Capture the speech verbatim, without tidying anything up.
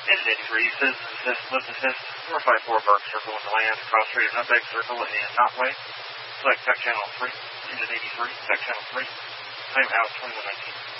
And eighty-three, he says, assist, lift assist, four five four Burke, circle in the land, cross rate and upback circle in the top way. Select tech channel three, unit eighty-three, tech channel three, time out twenty-one nineteen.